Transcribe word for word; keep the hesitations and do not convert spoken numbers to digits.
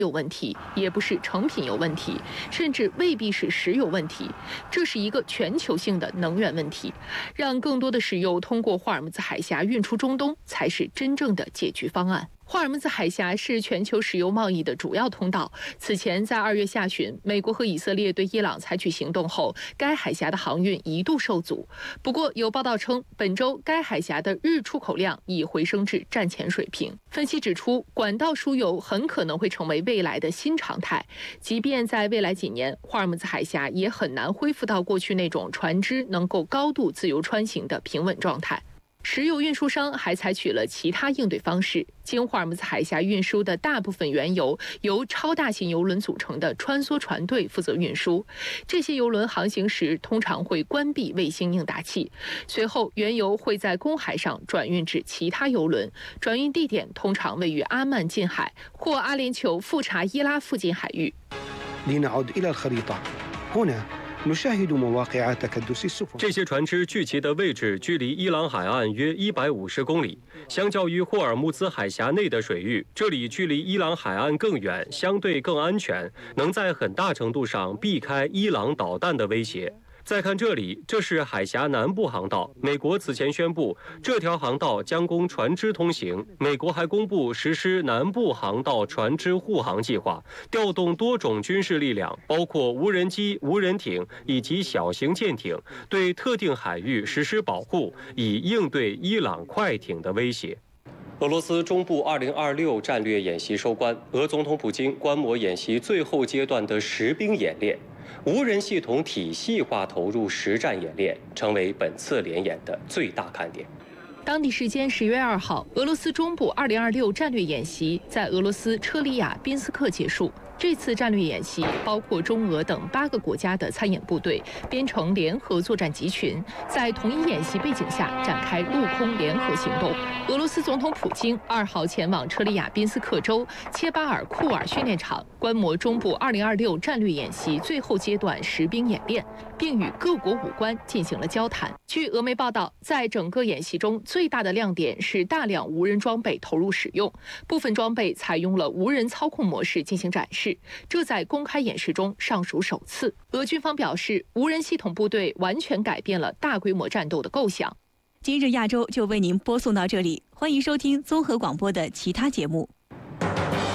有问题，也不是成品有问题，甚至未必是石油问题，这是一个全球性的能源问题。让更多的石油通过霍尔木兹海峡运出中东，才是真正的解决方案。霍尔木兹海峡是全球石油贸易的主要通道。此前，在二月下旬，美国和以色列对伊朗采取行动后，该海峡的航运一度受阻。不过，有报道称，本周该海峡的日出口量已回升至战前水平。分析指出，管道输油很可能会成为未来的新常态。即便在未来几年，霍尔木兹海峡也很难恢复到过去那种船只能够高度自由穿行的平稳状态。石油运输商还采取了其他应对方式，经霍尔木兹海峡运输的大部分原油由超大型油轮组成的穿梭船队负责运输。这些油轮航行时通常会关闭卫星应答器，随后原油会在公海上转运至其他油轮，转运地点通常位于阿曼近海或阿联酋富查伊拉附近海域。 这些船只聚集的位置距离伊朗海岸约一百五十公里，相较于霍尔木兹海峡内的水域，这里距离伊朗海岸更远，相对更安全，能在很大程度上避开伊朗导弹的威胁。再看这里，这是海峡南部航道。美国此前宣布，这条航道将供船只通行。美国还公布实施南部航道船只护航计划，调动多种军事力量，包括无人机、无人艇以及小型舰艇，对特定海域实施保护，以应对伊朗快艇的威胁。俄罗斯中部二零二六战略演习收官，俄总统普京观摩演习最后阶段的实兵演练。无人系统体系化投入实战演练，成为本次联演的最大看点。 当地时间十月二号，俄罗斯中部二零二六战略演习在俄罗斯车里亚宾斯克结束。这次战略演习包括中俄等八个国家的参演部队编成联合作战集群，在同一演习背景下展开陆空联合行动。俄罗斯总统普京二号前往车里亚宾斯克州切巴尔库尔训练场观摩中部二零二六战略演习最后阶段实兵演练，并与各国武官进行了交谈。据俄媒报道，在整个演习中，最大的亮点是大量无人装备投入使用，部分装备采用了无人操控模式进行展示。这在公开演示中尚属首次。俄军方表示，无人系统部队完全改变了大规模战斗的构想。 今日亚洲就为您播送到这里，欢迎收听综合广播的其他节目。